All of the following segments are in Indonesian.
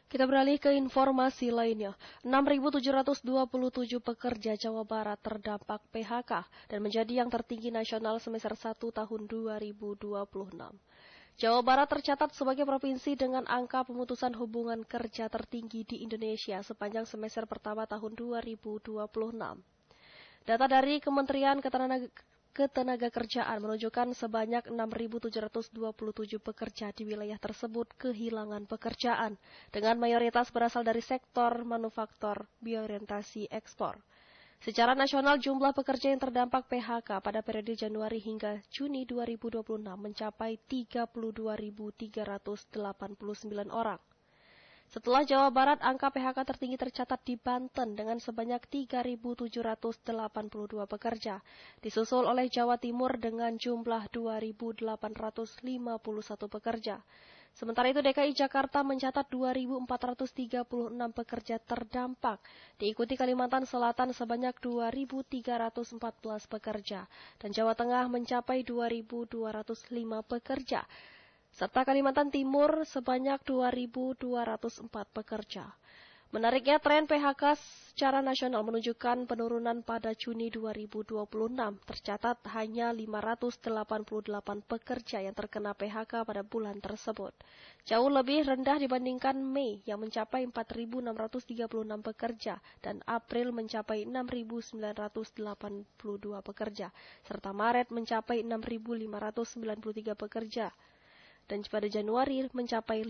Kita beralih ke informasi lainnya. 6.727 pekerja Jawa Barat terdampak PHK dan menjadi yang tertinggi nasional semester 1 tahun 2026. Jawa Barat tercatat sebagai provinsi dengan angka pemutusan hubungan kerja tertinggi di Indonesia sepanjang semester pertama tahun 2026. Data dari Kementerian Ketenagakerjaan menunjukkan sebanyak 6.727 pekerja di wilayah tersebut kehilangan pekerjaan, dengan mayoritas berasal dari sektor manufaktur berorientasi ekspor. Secara nasional, jumlah pekerja yang terdampak PHK pada periode Januari hingga Juni 2026 mencapai 32.389 orang. Setelah Jawa Barat, angka PHK tertinggi tercatat di Banten dengan sebanyak 3.782 pekerja, disusul oleh Jawa Timur dengan jumlah 2.851 pekerja. Sementara itu DKI Jakarta mencatat 2.436 pekerja terdampak, diikuti Kalimantan Selatan sebanyak 2.314 pekerja, dan Jawa Tengah mencapai 2.205 pekerja, serta Kalimantan Timur sebanyak 2.204 pekerja. Menariknya, tren PHK secara nasional menunjukkan penurunan pada Juni 2026. Tercatat hanya 588 pekerja yang terkena PHK pada bulan tersebut. Jauh lebih rendah dibandingkan Mei yang mencapai 4.636 pekerja dan April mencapai 6.982 pekerja, serta Maret mencapai 6.593 pekerja. Dan pada Januari mencapai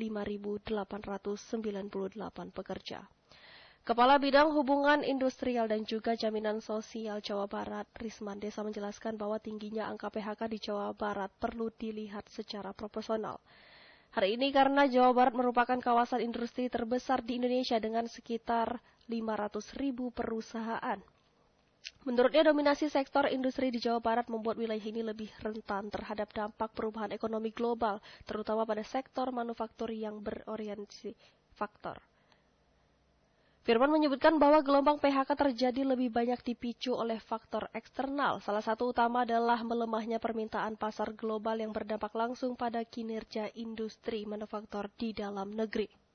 5.898 pekerja. Kepala Bidang Hubungan Industrial dan juga Jaminan Sosial Jawa Barat, Risman Desa, menjelaskan bahwa tingginya angka PHK di Jawa Barat perlu dilihat secara proporsional. Hari ini karena Jawa Barat merupakan kawasan industri terbesar di Indonesia dengan sekitar 500.000 perusahaan. Menurutnya, dominasi sektor industri di Jawa Barat membuat wilayah ini lebih rentan terhadap dampak perubahan ekonomi global, terutama pada sektor manufaktur yang berorientasi faktor. Firman menyebutkan bahwa gelombang PHK terjadi lebih banyak dipicu oleh faktor eksternal. Salah satu utama adalah melemahnya permintaan pasar global yang berdampak langsung pada kinerja industri manufaktur di dalam negeri.